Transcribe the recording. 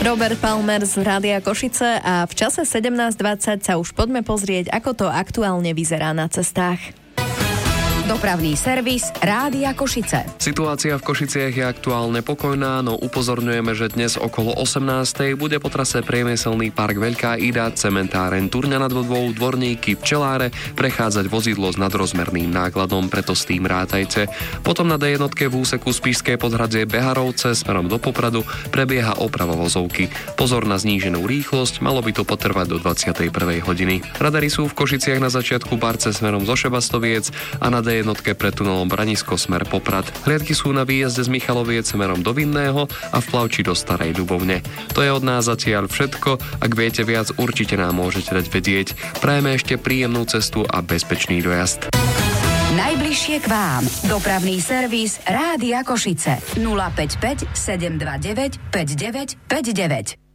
Robert Palmer z Rádia Košice a v čase 17:20 sa už poďme pozrieť, ako to aktuálne vyzerá na cestách. Dopravný servis Rádia Košice. Situácia v Košiciach je aktuálne pokojná, no upozorňujeme, že dnes okolo 18:00 bude po trase priemyselný park Veľká Ida, cementáren Turňa nad Vodou, Dvorníky, Včeláre prechádzať vozidlo s nadrozmerným nákladom, preto s tým rátajte. Potom na D1 v úseku Spišské Podhradzie Beharovce smerom do Popradu prebieha oprava vozovky. Pozor na zníženú rýchlosť, malo by to potrvať do 21:00 hodiny. Radary sú v Košiciach na začiatku Barce smerom zo Šebastoviec a na D1 pred tunelom Branisko smer Poprad. Hliadky sú na výjazde z Michaloviec smerom do Vinného a v Plavči do Starej Ľubovne. To je od nás zatiaľ všetko. Ak viete viac, určite nám môžete dať vedieť. Prajeme ešte príjemnú cestu a bezpečný dojazd. Najbližšie k vám. Dopravný servis Rádia Košice. 055 729 5959.